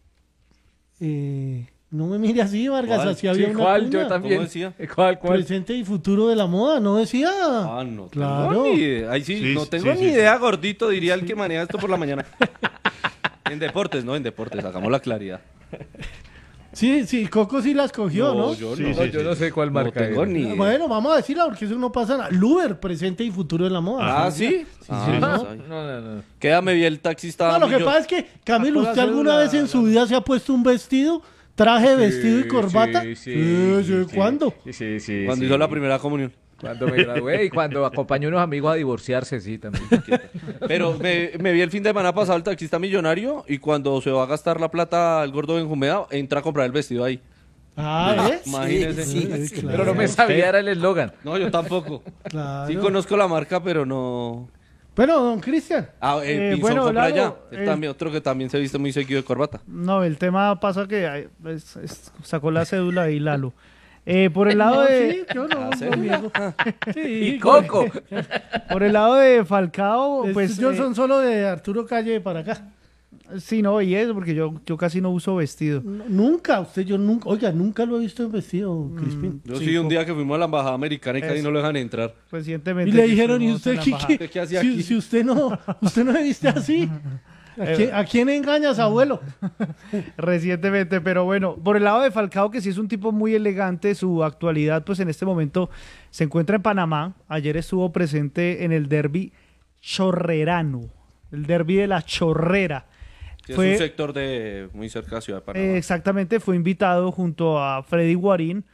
Eh, no me mire así, Vargas, ¿Cuál? así había Sí, una ¿cuál? cuña. Yo también. ¿Cómo decía? ¿Cuál, cuál? Presente y futuro de la moda, ¿no decía? Ah, no Claro. tengo ni idea. Ahí sí, Sí, no sí, tengo sí, ni sí. idea, gordito, diría el que maneja esto por la mañana. En deportes, ¿no? En deportes, hagamos la claridad. Sí, sí, Coco sí las cogió, ¿no? yo Sí, no. sí, yo no sé cuál No marca tengo es. ni idea. Bueno, vamos a decirla porque eso no pasa nada. Luber, presente y futuro de la moda. Ah, ¿sí? Ah, sí, pues ¿no? ahí. No, no, no. Quédame bien el taxista. No, lo que Millo. pasa es que, Camilo, Sacó la ¿usted alguna cédula, vez en la- su vida se ha puesto un vestido, traje, vestido y Sí, corbata? sí, sí, Eh, sí, sí. ¿Cuándo? Sí, sí, sí. Cuando sí. hizo la primera comunión. Cuando me gradué y cuando acompañé a unos amigos a divorciarse, sí, también. Pero me, me vi el fin de semana pasado el taxista millonario y cuando se va a gastar la plata el gordo Benjumea, entra a comprar el vestido ahí. Ah, ¿eh? Imagínese. Sí, sí, claro. Pero no me sabía, era el eslogan. No, yo tampoco. Claro. Sí conozco la marca, pero no... Bueno, don Cristian. Ah, eh, Eh, Pinzón bueno, compra Lalo, allá. Él el- también, otro que también se viste muy seguido de corbata. No, el tema pasa que ay, es- es- sacó la cédula ahí, Lalo. Eh, por el lado No, de... sí, yo no, Ah, ¿sí? no niego. Sí, Y Coco. Por el lado de Falcao, pues pues... yo eh, son solo de Arturo Calle para acá. sí, no, y eso, porque yo, yo casi no uso vestido. No, nunca, usted, yo nunca, oiga, nunca lo he visto en vestido, Crispin. Yo sí, un día que fuimos a la embajada americana y casi Eso. no lo dejan entrar. Recientemente... Y le que dijeron, ¿y estuvimos usted en la qué, embajada. qué, ¿Qué hacía si, aquí? si usted no, usted no se viste así? ¿A quién, a quién engañas, abuelo? Recientemente, pero bueno, por el lado de Falcao, que sí es un tipo muy elegante, su actualidad, pues en este momento se encuentra en Panamá. Ayer estuvo presente en el derby chorrerano, el derby de la Chorrera. Sí, Fue- es un sector de muy cerca de Ciudad de Panamá. Eh, exactamente, fue invitado junto a Freddy Guarín.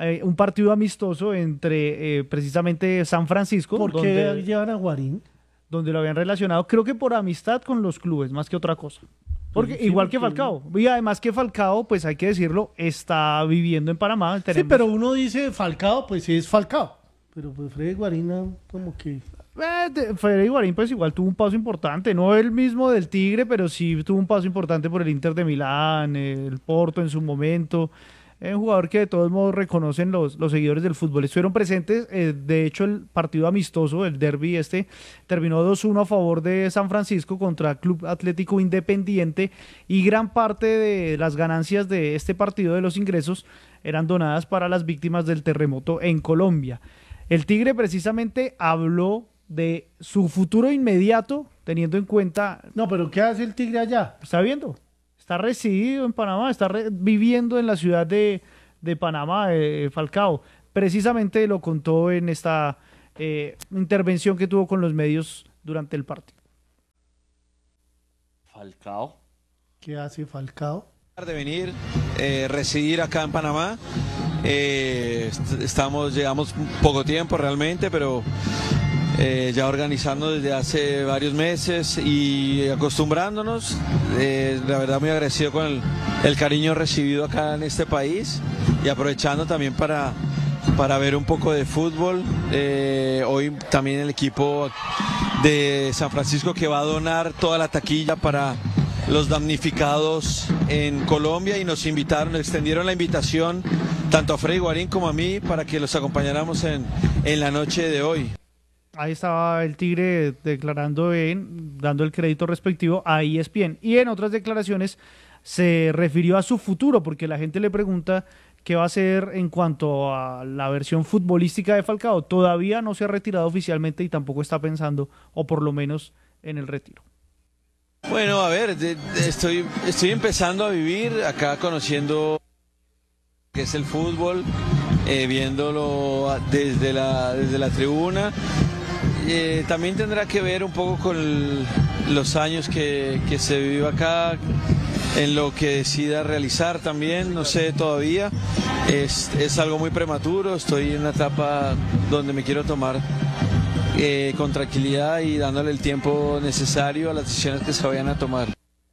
eh, un partido amistoso entre eh, precisamente San Francisco. ¿Por donde, qué llevan a Guarín? Donde lo habían relacionado, creo que por amistad con los clubes, más que otra cosa. Porque Sí, igual porque- que Falcao. Y además que Falcao, pues hay que decirlo, está viviendo en Panamá. Sí, Tenemos- pero uno dice Falcao, pues sí es Falcao. Pero pues Freddy Guarina, como que... Eh, de- Federico Guarín pues igual tuvo un paso importante, no el mismo del Tigre, pero sí tuvo un paso importante por el Inter de Milán, el Porto en su momento. Es un jugador que de todos modos reconocen los, los seguidores del fútbol. Estuvieron presentes, eh, de hecho el partido amistoso, el derbi este, terminó dos uno a favor de San Francisco contra Club Atlético Independiente, y gran parte de las ganancias de este partido, de los ingresos, eran donadas para las víctimas del terremoto en Colombia. El Tigre precisamente habló de su futuro inmediato, teniendo en cuenta... No, pero ¿qué hace el Tigre allá? Está viendo, está residido en Panamá, está re- viviendo en la ciudad de, de Panamá, eh, Falcao. Precisamente lo contó en esta eh, intervención que tuvo con los medios durante el partido. Falcao. ¿Qué hace Falcao? De venir, eh, residir acá en Panamá. Eh, est- estamos, llegamos poco tiempo realmente, pero eh, ya organizando desde hace varios meses y acostumbrándonos. Eh, la verdad muy agradecido con el, el cariño recibido acá en este país, y aprovechando también para, para ver un poco de fútbol. Eh, hoy también el equipo de San Francisco que va a donar toda la taquilla para los damnificados en Colombia, y nos invitaron, extendieron la invitación tanto a Freddy Guarín como a mí para que los acompañáramos en, en la noche de hoy. Ahí estaba el Tigre declarando, en, dando el crédito respectivo a E S P N. Y en otras declaraciones se refirió a su futuro, porque la gente le pregunta qué va a hacer en cuanto a la versión futbolística de Falcao. Todavía no se ha retirado oficialmente y tampoco está pensando, o por lo menos, en el retiro. Bueno, a ver, de- de- estoy, estoy empezando a vivir acá, conociendo qué es el fútbol, eh, viéndolo desde la, desde la tribuna. Eh, también tendrá que ver un poco con el- los años que, que se vive acá, en lo que decida realizar también, no sé todavía. Es, es algo muy prematuro, estoy en una etapa donde me quiero tomar eh, con tranquilidad y dándole el tiempo necesario a las decisiones que se vayan a tomar.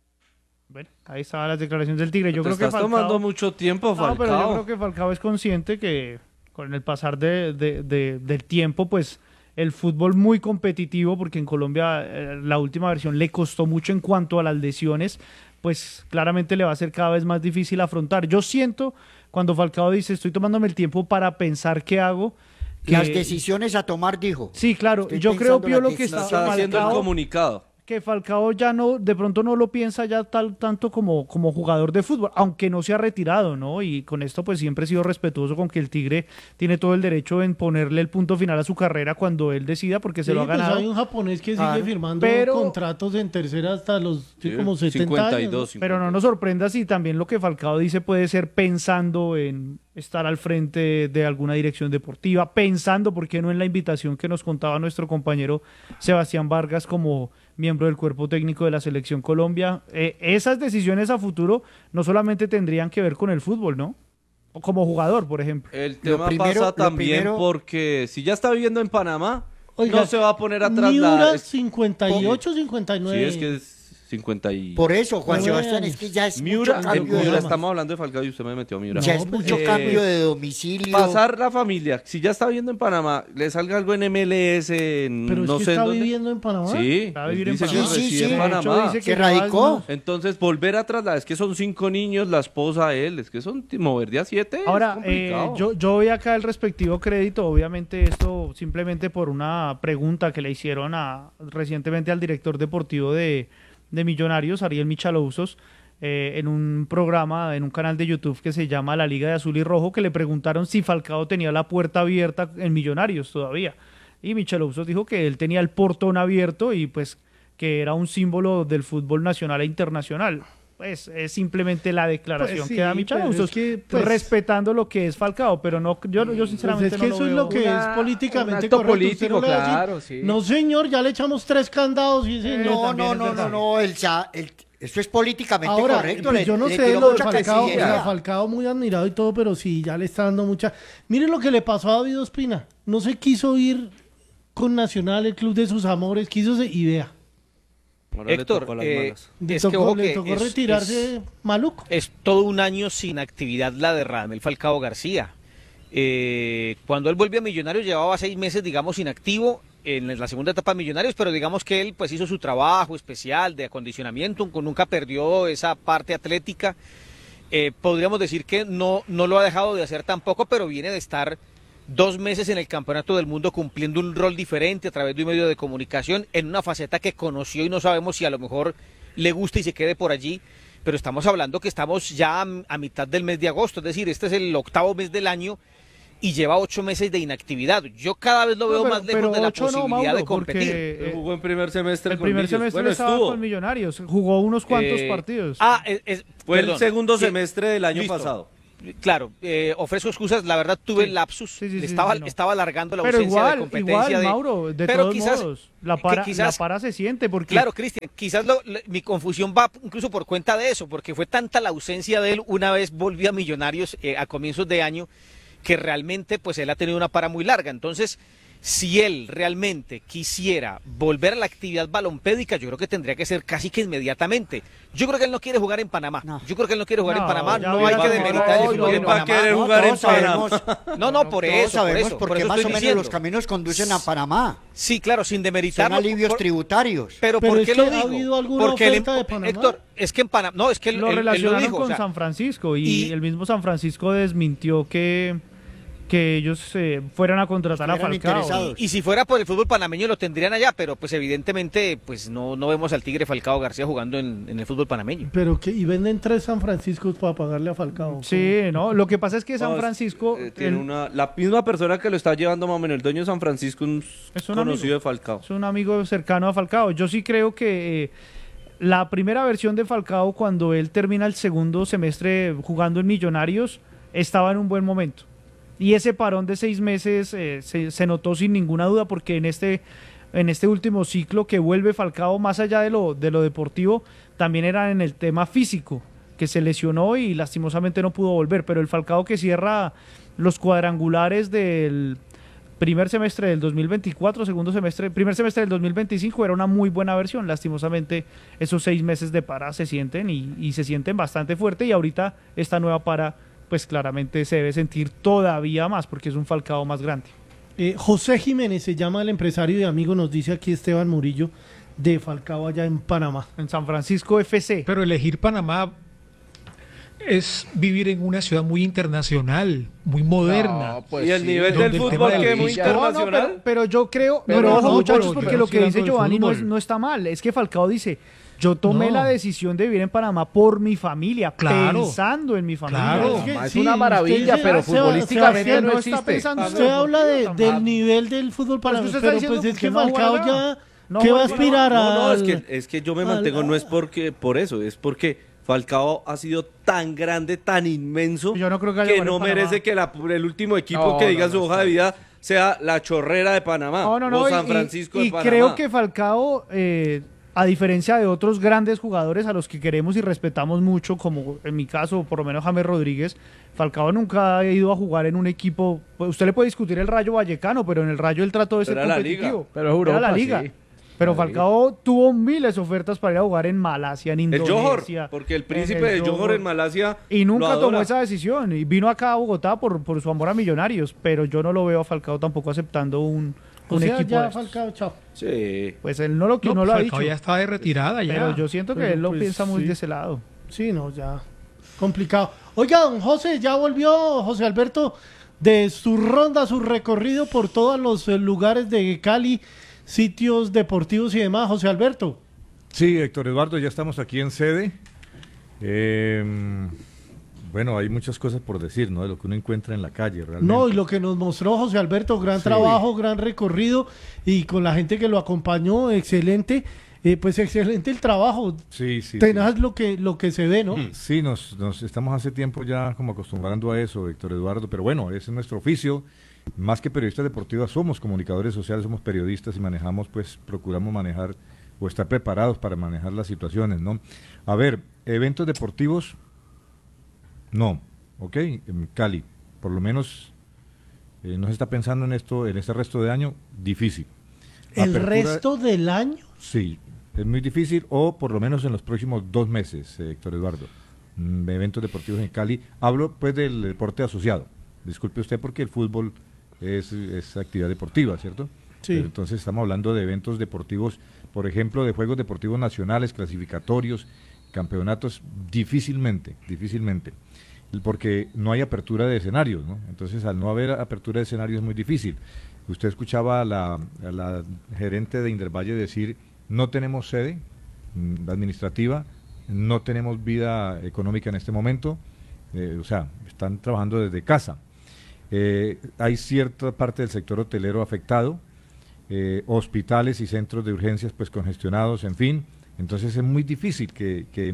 Bueno, ahí estaban las declaraciones del Tigre. Yo Te creo que estás Falcao... tomando mucho tiempo, Falcao. No, pero yo creo que Falcao es consciente que con el pasar de, de- de- del tiempo, pues el fútbol muy competitivo, porque en Colombia eh, la última versión le costó mucho en cuanto a las lesiones, pues claramente le va a ser cada vez más difícil afrontar. Yo siento, cuando Falcao dice, estoy tomándome el tiempo para pensar qué hago, que- Las decisiones a tomar, dijo. Sí, claro. Estoy yo creo, pensando Piolo, las que está, decisiones. Está haciendo el Falcao- comunicado. que Falcao ya no, de pronto no lo piensa ya tal, tanto como, como jugador de fútbol, aunque no se ha retirado, ¿no? Y con esto pues siempre he sido respetuoso con que el Tigre tiene todo el derecho en ponerle el punto final a su carrera cuando él decida, porque se Sí, lo ha pues ganado. hay un japonés que sigue Ah, firmando pero- contratos en tercera hasta los sí, Sí, como setenta cincuenta y años. dos, ¿no? Pero no nos sorprenda si también lo que Falcao dice puede ser pensando en estar al frente de alguna dirección deportiva, pensando, ¿por qué no?, en la invitación que nos contaba nuestro compañero Sebastián Vargas como miembro del cuerpo técnico de la Selección Colombia. Eh, esas decisiones a futuro no solamente tendrían que ver con el fútbol, ¿no? O como jugador, por ejemplo. El tema primero- pasa lo también primero- porque si ya está viviendo en Panamá, Oiga, no se va a poner atrás Miura la... cincuenta y ocho, cincuenta y Sí, nueve. es que es cincuenta y... Por eso, Juan Bueno. Sebastián, es que ya es Miura, mucho en cambio de, Miura, estamos hablando de Falcao y usted me metió a Miura. ya es mucho Eh, cambio de domicilio. Pasar la familia, si ya está viviendo en Panamá, le salga algo en M L S, en Pero no es que sé en está dónde. viviendo en Panamá. Sí, Va a él vivir en dice que Panamá. Sí, sí, reside sí. en De hecho, Panamá. dice que ¿Se no va radicó? algunos- Entonces, volver a trasladar, es que son cinco niños, la esposa, él, es que son mover de a siete. Ahora, es eh, complicado. yo, yo doy acá el respectivo crédito, obviamente esto simplemente por una pregunta que le hicieron a, recientemente al director deportivo de, de Millonarios, Ariel Michalousos, eh, en un programa, en un canal de YouTube que se llama La Liga de Azul y Rojo, que le preguntaron si Falcao tenía la puerta abierta en Millonarios todavía. Y Michalousos dijo que él tenía el portón abierto y pues que era un símbolo del fútbol nacional e internacional. Pues es simplemente la declaración Pues sí, que da pero Michalousos, es que, pues- respetando lo que es Falcao, pero no, yo, yo Pues sinceramente es que no eso lo es veo. lo que Una- es políticamente un acto correcto. Usted no político, le va a decir, claro, sí. no señor, ya le echamos tres candados y señor. No, también no, es no, verdad. no, no, el, sa- el- Eso es políticamente Ahora, correcto. pues le- yo no le sé tiró lo de mucha Falcao, o quesillería. sea, Falcao muy admirado y todo, pero sí, ya le está dando mucha... Miren lo que le pasó a David Ospina. No se quiso ir con Nacional, el club de sus amores, quiso se... y vea. Ahora le Héctor, tocó las eh, malas. Le es que, tocó- ojo le que tocó es- retirarse es- maluco. Es todo un año sin actividad la de Radamel Falcao García. Eh, cuando él vuelve a Millonarios llevaba seis meses, digamos, inactivo en la segunda etapa de Millonarios, pero digamos que él pues hizo su trabajo especial de acondicionamiento, nunca perdió esa parte atlética. Eh, podríamos decir que no, no lo ha dejado de hacer tampoco, pero viene de estar dos meses en el Campeonato del Mundo cumpliendo un rol diferente a través de un medio de comunicación en una faceta que conoció y no sabemos si a lo mejor le gusta y se quede por allí, pero estamos hablando que estamos ya a, a mitad del mes de agosto, es decir, este es el octavo mes del año y lleva ocho meses de inactividad. Yo cada vez lo No, veo pero- más lejos pero de la ocho no, posibilidad Mauro, de competir. porque, eh, Jugó en primer semestre El con primer Millos. semestre Bueno, estaba estuvo. con Millonarios, jugó unos cuantos Eh, partidos. Ah, es, es- Fue el perdón. segundo Sí, semestre del año listo. pasado. Claro, eh, ofrezco excusas, la verdad tuve Sí. el lapsus, Sí, sí, sí, estaba, sí, no. estaba alargando la Pero ausencia igual, de competencia. igual, de- Mauro, de pero todos quizás, modos, la que para, quizás- la para se siente porque... Claro, Cristian, quizás lo- lo- mi confusión va incluso por cuenta de eso, porque fue tanta la ausencia de él una vez volvió a Millonarios eh, a comienzos de año, que realmente pues él ha tenido una para muy larga. Entonces, si él realmente quisiera volver a la actividad balompédica, yo creo que tendría que ser casi que inmediatamente. Yo creo que él no quiere jugar en Panamá. Yo creo que él no quiere jugar No, en Panamá. ya No vi- hay que no, demeritar no, el no, fútbol en no, Panamá. va a querer No, jugar en todos sabemos, No, no, por todos eso, por sabemos eso, porque por eso más estoy o menos diciendo. los caminos conducen a Panamá. Sí, claro, sin demeritar. Son alivios tributarios. Pero, Pero ¿por es qué que lo ha digo? habido alguna Porque él- oferta de Panamá. Héctor, es que en Panamá, no, es que él, lo él- él lo relacionaron dijo, con o sea, San Francisco y, y- el mismo San Francisco desmintió que, que ellos eh, fueran a contratar a Estuvieran Falcao. interesados. y si fuera por el fútbol panameño lo tendrían allá, pero pues evidentemente pues no, no vemos al Tigre Falcao García jugando en, en el fútbol panameño. Pero que, y venden tres San Franciscos para pagarle a Falcao. Sí, no, lo que pasa es que San No, es- Francisco... eh, tiene el- una, la misma persona que lo está llevando más o menos, el dueño de San Francisco, un Es un conocido amigo. de Falcao. Es un amigo cercano a Falcao. Yo sí creo que eh, la primera versión de Falcao, cuando él termina el segundo semestre jugando en Millonarios, estaba en un buen momento. Y ese parón de seis meses eh, se, se notó sin ninguna duda, porque en este, en este último ciclo que vuelve Falcao, más allá de lo, de lo deportivo, también era en el tema físico, que se lesionó y lastimosamente no pudo volver. Pero el Falcao que cierra los cuadrangulares del primer semestre del dos mil veinticuatro, segundo semestre, primer semestre del dos mil veinticinco era una muy buena versión. Lastimosamente esos seis meses de para se sienten y, y se sienten bastante fuerte, y ahorita esta nueva para pues claramente se debe sentir todavía más porque es un Falcao más grande. Eh, José Jiménez se llama el empresario y amigo, nos dice aquí Esteban Murillo, de Falcao allá en Panamá. En San Francisco F C. Pero elegir Panamá es vivir en una ciudad muy internacional, muy moderna. No, pues y el sí, nivel donde del el fútbol tema de que la es muy villa- No, no, internacional. pero, pero yo creo, Pero pero, ojo no, muchachos, pero- porque pero lo que sigan dice con el Giovanni no, es- fútbol. no está mal. Es que Falcao dice, yo tomé No. la decisión de vivir en Panamá por mi familia, Claro. pensando en mi familia. Claro. Es que Panamá es sí, una maravilla, usted- pero Seba- futbolísticamente Sebastián, no no está existe. pensando Usted habla de- Ah, del nivel del fútbol Pero para usted está pero diciendo pues es que que no Falcao juega ya nada. No ¿qué va a juega aspirar a No, no, es que, es que yo me al- mantengo, no es porque por eso, es porque Falcao ha sido tan grande, tan inmenso, Yo no creo que haya que lugar en no Panamá. merece que la- el último equipo No, que no, diga no su está hoja de vida sea la Chorrera de Panamá No, no, no, o y- San y- Francisco y, de Panamá. creo que Falcao, eh, a diferencia de otros grandes jugadores a los que queremos y respetamos mucho, como en mi caso, por lo menos James Rodríguez, Falcao nunca ha ido a jugar en un equipo. Pues usted le puede discutir el Rayo Vallecano, pero en el Rayo él trató de ser Pero era la liga. competitivo. Pero es Europa, Era la liga. sí. Pero La Falcao tuvo miles ofertas para ir a jugar en Malasia, en el Johor, Indonesia. porque el en príncipe el de Johor en Malasia Y lo nunca adora. tomó esa decisión. Y vino acá a Bogotá por, por su amor a Millonarios. Pero yo no lo veo a Falcao tampoco aceptando un, o un sea, equipo. ya de estos. Falcao, chao. Sí. Pues él no lo, No, no lo ha Falcao dicho. ya está de retirada ya. Pero yo siento que Pero él lo pues, piensa muy sí. de ese lado. Sí, no, ya complicado. Oiga, don José, ya volvió José Alberto de su ronda, su recorrido por todos los eh, lugares de Cali, sitios deportivos y demás. José Alberto. Sí, Héctor Eduardo, ya estamos aquí en sede. Eh, bueno, hay muchas cosas por decir, ¿no? De lo que uno encuentra en la calle, realmente. No, y lo que nos mostró José Alberto, gran Sí. trabajo, gran recorrido y con la gente que lo acompañó, excelente. Eh, pues excelente el trabajo. Sí, sí. Tenaz lo que lo que se ve, ¿no? Sí, nos, nos estamos hace tiempo ya como acostumbrando a eso, Héctor Eduardo, pero bueno, ese es nuestro oficio. Más que periodistas deportivos, somos comunicadores sociales, somos periodistas y manejamos, pues procuramos manejar o estar preparados para manejar las situaciones, ¿no? A ver, eventos deportivos, no, ¿ok? En Cali, por lo menos eh, no se está pensando en esto, en este resto de año, difícil. ¿El Apertura, resto del año? Sí, es muy difícil, o por lo menos en los próximos dos meses, eh, Héctor Eduardo. Mm, eventos deportivos en Cali. Hablo pues del deporte asociado. Disculpe usted porque el fútbol es, es actividad deportiva, ¿cierto? Sí. Pero entonces estamos hablando de eventos deportivos, por ejemplo, de juegos deportivos nacionales, clasificatorios, campeonatos, difícilmente, difícilmente. Porque no hay apertura de escenarios, ¿no? Entonces, al no haber apertura de escenarios es muy difícil. Usted escuchaba a la, a la gerente de Indervalle decir, no tenemos sede mm, administrativa, no tenemos vida económica en este momento, eh, o sea, están trabajando desde casa. Eh, hay cierta parte del sector hotelero afectado, eh, hospitales y centros de urgencias pues congestionados, en fin. Entonces es muy difícil que, que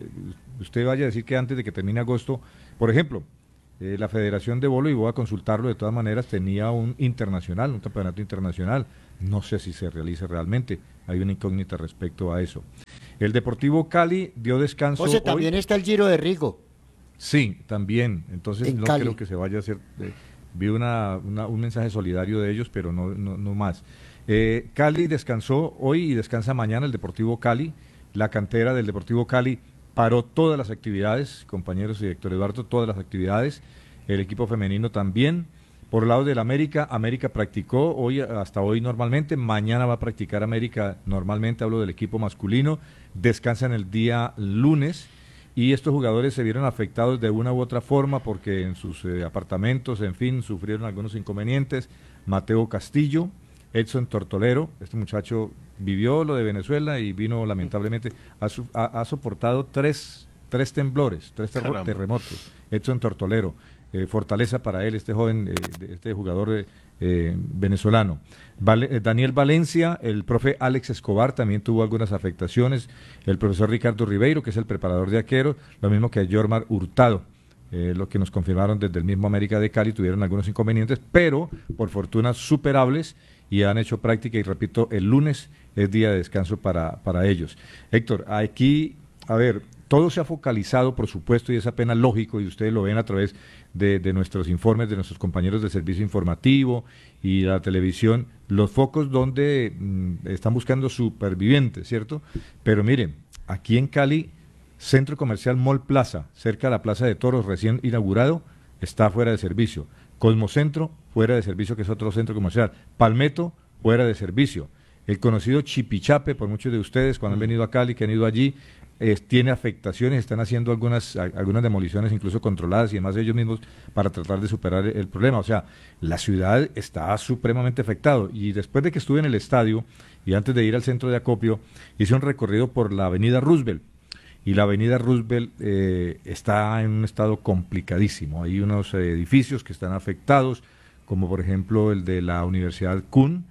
usted vaya a decir que antes de que termine agosto, por ejemplo, eh, la Federación de Bolo, y voy a consultarlo de todas maneras, tenía un internacional, un campeonato internacional. No sé si se realiza realmente, hay una incógnita respecto a eso. El Deportivo Cali dio descanso. O sea, también hoy. está el Giro de Rigo. Sí, también. Entonces En no Cali. creo que se vaya a hacer. Eh, vi una, una, un mensaje solidario de ellos, pero no, no, no más. Eh, Cali descansó hoy y descansa mañana el Deportivo Cali. La cantera del Deportivo Cali paró todas las actividades, compañeros y Héctor Eduardo, todas las actividades. El equipo femenino también. Por el lado del América, América practicó hoy hasta hoy normalmente, mañana va a practicar América normalmente, hablo del equipo masculino, descansan el día lunes y estos jugadores se vieron afectados de una u otra forma porque en sus eh, apartamentos, en fin, sufrieron algunos inconvenientes. Mateo Castillo, Edson Tortolero, este muchacho vivió lo de Venezuela y vino lamentablemente, ha, su, ha, ha soportado tres, tres temblores, tres terro, terremotos, Edson Tortolero. Eh, fortaleza para él, este joven, eh, este jugador eh, venezolano. Vale, eh, Daniel Valencia, el profe Alex Escobar también tuvo algunas afectaciones, el profesor Ricardo Ribeiro, que es el preparador de arqueros, lo mismo que Jormar Hurtado, eh, lo que nos confirmaron desde el mismo América de Cali, tuvieron algunos inconvenientes, pero por fortuna superables y han hecho práctica y repito, el lunes es día de descanso para, para ellos. Héctor, aquí, a ver, todo se ha focalizado, por supuesto, y es apenas lógico, y ustedes lo ven a través de, de nuestros informes, de nuestros compañeros del servicio informativo y la televisión, los focos donde mm, están buscando supervivientes, ¿cierto? Pero miren, aquí en Cali, Centro Comercial Mall Plaza, cerca de la Plaza de Toros, recién inaugurado, está fuera de servicio. Cosmocentro, fuera de servicio, que es otro centro comercial. Palmetto, fuera de servicio. El conocido Chipichape, por muchos de ustedes, cuando han venido a Cali, que han ido allí, Eh, tiene afectaciones, están haciendo algunas a, algunas demoliciones incluso controladas y además ellos mismos para tratar de superar el, el problema. O sea, la ciudad está supremamente afectado y después de que estuve en el estadio y antes de ir al centro de acopio, hice un recorrido por la avenida Roosevelt y la avenida Roosevelt eh, está en un estado complicadísimo. Hay unos eh, edificios que están afectados, como por ejemplo el de la Universidad Kuhn,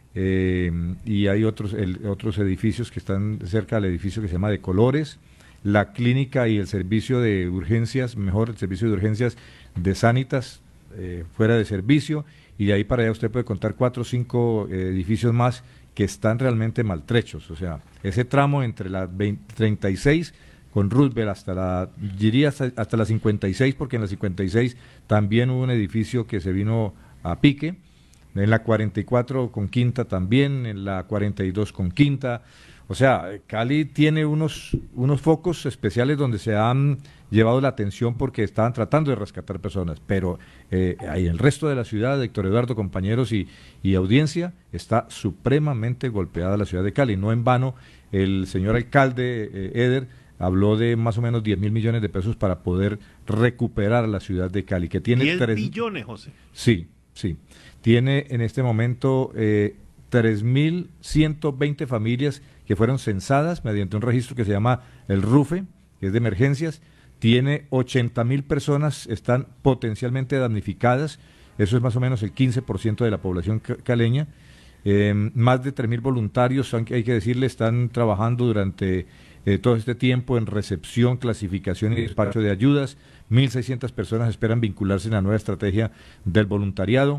Eh, y hay otros el, otros edificios que están cerca del edificio que se llama de Colores, la clínica y el servicio de urgencias, mejor el servicio de urgencias de Sanitas, eh, fuera de servicio, y de ahí para allá usted puede contar cuatro o cinco eh, edificios más que están realmente maltrechos. O sea, ese tramo entre la veinte, treinta y seis con Roosevelt hasta la, diría hasta, hasta la cincuenta y seis, porque en la cincuenta y seis también hubo un edificio que se vino a pique, en la cuarenta y cuatro con Quinta también, en la cuarenta y dos con Quinta. O sea, Cali tiene unos, unos focos especiales donde se han llevado la atención porque estaban tratando de rescatar personas, pero eh, ahí el resto de la ciudad, Héctor Eduardo, compañeros y, y audiencia, está supremamente golpeada la ciudad de Cali. No en vano, el señor alcalde eh, Eder habló de más o menos diez mil millones de pesos para poder recuperar la ciudad de Cali, que tiene diez tres billones, José. Sí, sí. Tiene en este momento eh, tres mil ciento veinte familias que fueron censadas mediante un registro que se llama el RUFE, que es de emergencias. Tiene ochenta mil personas, están potencialmente damnificadas, eso es más o menos el quince por ciento de la población caleña. Eh, más de tres mil voluntarios, hay que decirle, están trabajando durante eh, todo este tiempo en recepción, clasificación y despacho de ayudas. mil seiscientas personas esperan vincularse en la nueva estrategia del voluntariado.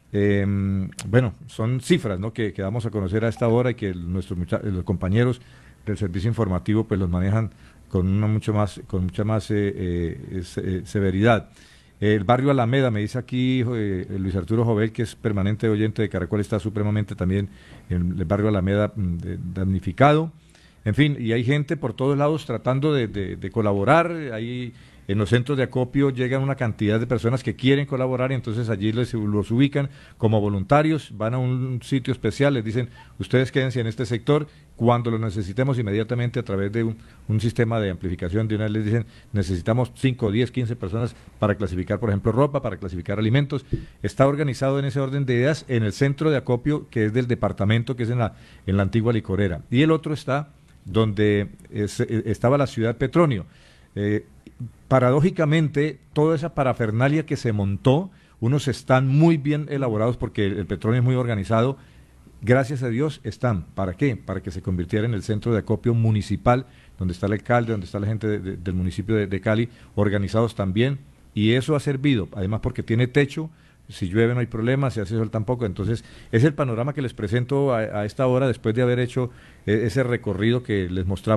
Eh, bueno, son cifras, ¿no?, que, que damos a conocer a esta hora y que nuestros mucha- los compañeros del servicio informativo pues los manejan con una mucho más con mucha más eh, eh, se- eh, severidad. El barrio Alameda, me dice aquí eh, Luis Arturo Jovel, que es permanente oyente de Caracol, está supremamente también en el barrio Alameda mm, de- damnificado. En fin, y hay gente por todos lados tratando de, de- de colaborar. Ahí en los centros de acopio llegan una cantidad de personas que quieren colaborar y entonces allí les, los ubican como voluntarios, van a un sitio especial, les dicen, ustedes quédense en este sector, cuando lo necesitemos inmediatamente a través de un, un sistema de amplificación, de una vez les dicen, necesitamos cinco, diez, quince personas para clasificar, por ejemplo, ropa, para clasificar alimentos. Está organizado en ese orden de ideas en el centro de acopio, que es del departamento, que es en la, en la antigua licorera. Y el otro está donde es, eh, estaba la ciudad Petronio. Eh, paradójicamente, toda esa parafernalia que se montó, unos están muy bien elaborados porque el, el Petronio es muy organizado. Gracias a Dios están. ¿Para qué? Para que se convirtiera en el centro de acopio municipal, donde está el alcalde, donde está la gente de- de- del municipio de, de Cali, organizados también. Y eso ha servido, además porque tiene techo, si llueve no hay problema, si hace sol tampoco. Entonces, es el panorama que les presento a, a esta hora, después de haber hecho eh, ese recorrido que les mostramos.